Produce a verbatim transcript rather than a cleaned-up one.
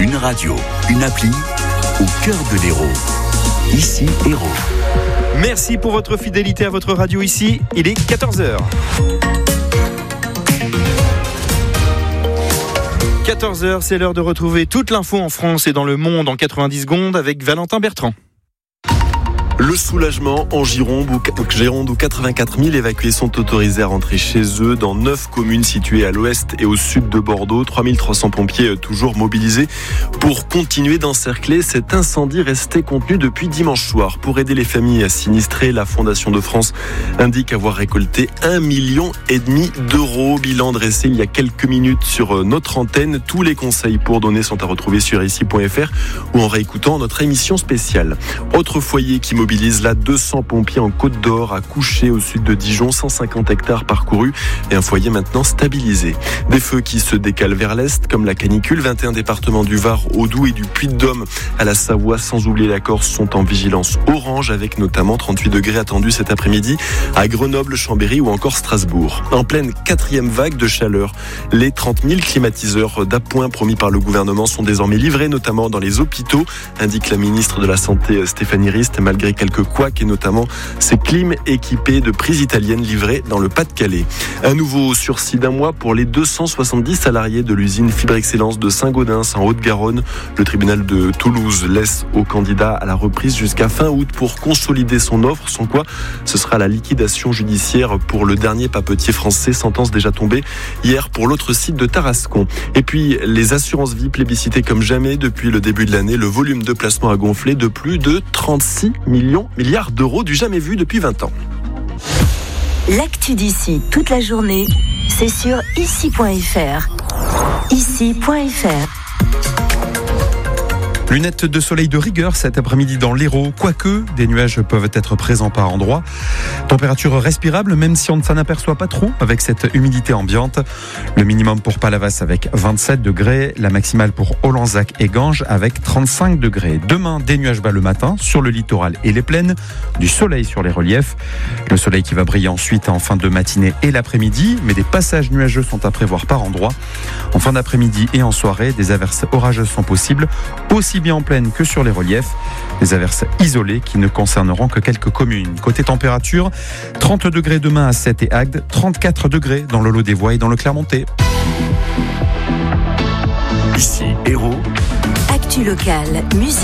Une radio, une appli, au cœur de l'Hérault. Ici, Hérault. Merci pour votre fidélité à votre radio ici. Il est quatorze heures. quatorze heures, c'est l'heure de retrouver toute l'info en France et dans le monde en quatre-vingt-dix secondes avec Valentin Bertrand. Le soulagement en Gironde où quatre-vingt-quatre mille évacués sont autorisés à rentrer chez eux dans neuf communes situées à l'ouest et au sud de Bordeaux. trois mille trois cents pompiers toujours mobilisés pour continuer d'encercler cet incendie resté contenu depuis dimanche soir. Pour aider les familles sinistrées, la Fondation de France indique avoir récolté un million et demi d'euros. Bilan dressé il y a quelques minutes sur notre antenne. Tous les conseils pour donner sont à retrouver sur ici point f r ou en réécoutant notre émission spéciale. Autre foyer qui mobilise là deux cents pompiers en Côte d'Or à Couché au sud de Dijon, cent cinquante hectares parcourus et un foyer maintenant stabilisé. Des feux qui se décalent vers l'est comme la canicule. vingt et un départements du Var au Doubs et du Puy-de-Dôme à la Savoie, sans oublier la Corse, sont en vigilance orange avec notamment trente-huit degrés attendus cet après-midi à Grenoble, Chambéry ou encore Strasbourg. En pleine quatrième vague de chaleur, les trente mille climatiseurs d'appoint promis par le gouvernement sont désormais livrés, notamment dans les hôpitaux, indique la ministre de la Santé Stéphanie Rist, malgré quelques couacs et notamment ces clims équipés de prises italiennes livrées dans le Pas-de-Calais. Un nouveau sursis d'un mois pour les deux cent soixante-dix salariés de l'usine Fibre Excellence de Saint-Gaudens en Haute-Garonne. Le tribunal de Toulouse laisse au candidat à la reprise jusqu'à fin août pour consolider son offre, sans quoi ce sera la liquidation judiciaire pour le dernier papetier français, sentence déjà tombée hier pour l'autre site de Tarascon. Et puis les assurances vie plébiscitées comme jamais depuis le début de l'année, le volume de placement a gonflé de plus de trente-six millions milliards d'euros, du jamais vu depuis vingt ans. L'actu d'ici toute la journée, c'est sur ici point f r. ici point f r. Lunettes de soleil de rigueur cet après-midi dans l'Hérault, quoique des nuages peuvent être présents par endroits. Température respirable, même si on ne s'en aperçoit pas trop avec cette humidité ambiante. Le minimum pour Palavas avec vingt-sept degrés, la maximale pour Ollanzac et Ganges avec trente-cinq degrés. Demain, des nuages bas le matin sur le littoral et les plaines, du soleil sur les reliefs. Le soleil qui va briller ensuite en fin de matinée et l'après-midi, mais des passages nuageux sont à prévoir par endroits. En fin d'après-midi et en soirée, des averses orageuses sont possibles, aussi bien en plaine que sur les reliefs. Des averses isolées qui ne concerneront que quelques communes. Côté température, trente degrés demain à Sète et Agde, trente-quatre degrés dans le Lot des Voies et dans le Clermontais. Ici, Hérault. Actu locale, musique.